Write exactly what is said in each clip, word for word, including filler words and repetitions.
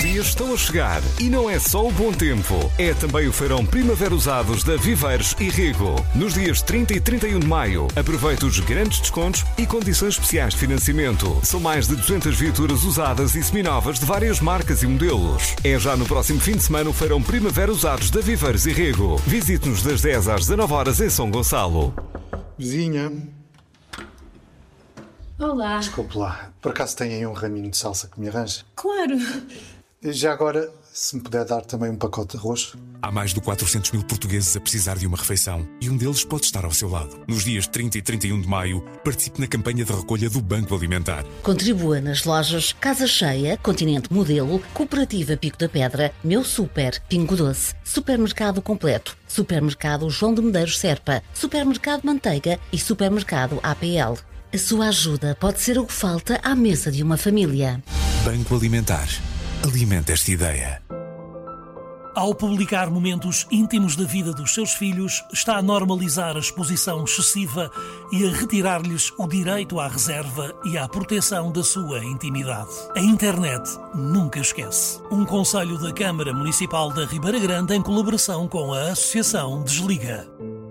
dias estão a chegar e não é só o bom tempo, é também o feirão Primavera Usados da Viveiros e Rego. Nos dias trinta e trinta e um de maio, aproveite os grandes descontos e condições especiais de financiamento. São mais de duzentas viaturas usadas e seminovas de várias marcas e modelos. É já no próximo fim de semana o feirão Primavera Usados da Viveiros e Rego. Visite-nos das dez às dezanove horas em São Gonçalo. Vizinha. Olá. Desculpe lá, por acaso tem aí um raminho de salsa que me arranja? Claro. Já agora, se me puder dar também um pacote de arroz. Há mais de quatrocentos mil portugueses a precisar de uma refeição e um deles pode estar ao seu lado. Nos dias trinta e trinta e um de maio, participe na campanha de recolha do Banco Alimentar. Contribua nas lojas Casa Cheia, Continente Modelo, Cooperativa Pico da Pedra, Meu Super, Pingo Doce, Supermercado Completo, Supermercado João de Medeiros Serpa, Supermercado Manteiga e Supermercado A P L. A sua ajuda pode ser o que falta à mesa de uma família. Banco Alimentar. Alimenta esta ideia. Ao publicar momentos íntimos da vida dos seus filhos, está a normalizar a exposição excessiva e a retirar-lhes o direito à reserva e à proteção da sua intimidade. A internet nunca esquece. Um conselho da Câmara Municipal da Ribeira Grande em colaboração com a Associação Desliga.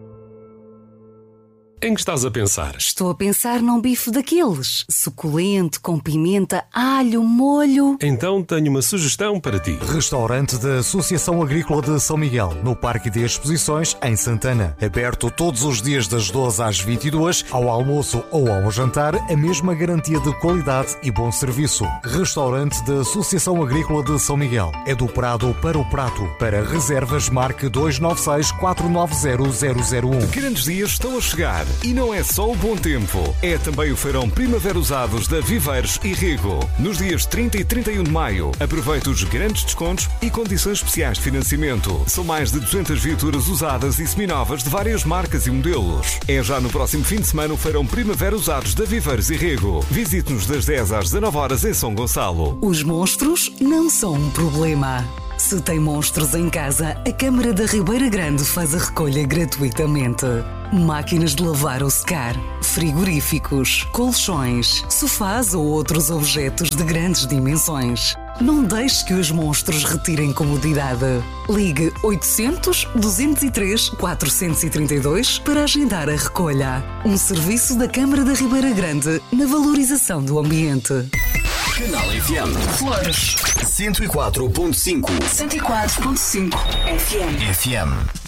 Em que estás a pensar? Estou a pensar num bife daqueles, suculento, com pimenta, alho, molho... Então tenho uma sugestão para ti. Restaurante da Associação Agrícola de São Miguel, no Parque de Exposições, em Santana. Aberto todos os dias das doze às vinte e duas, ao almoço ou ao jantar, a mesma garantia de qualidade e bom serviço. Restaurante da Associação Agrícola de São Miguel. É do Prado para o Prato. Para reservas, marque dois nove seis, quatro nove zero, zero zero um. Grandes dias estão a chegar. E não é só o bom tempo, é também o feirão Primavera Usados da Viveiros e Rego. Nos dias trinta e trinta e um de maio, aproveite os grandes descontos e condições especiais de financiamento. São mais de duzentas viaturas usadas e seminovas de várias marcas e modelos. É já no próximo fim de semana o feirão Primavera Usados da Viveiros e Rego. Visite-nos das dez às dezanove horas em São Gonçalo. Os monstros não são um problema. Se tem monstros em casa, a Câmara da Ribeira Grande faz a recolha gratuitamente. Máquinas de lavar ou secar, frigoríficos, colchões, sofás ou outros objetos de grandes dimensões. Não deixe que os monstros retirem comodidade. Ligue oitocentos, duzentos e três, quatrocentos e trinta e dois para agendar a recolha. Um serviço da Câmara da Ribeira Grande na valorização do ambiente. Canal F M. Flores. cento e quatro ponto cinco. cento e quatro ponto cinco. F M. F M.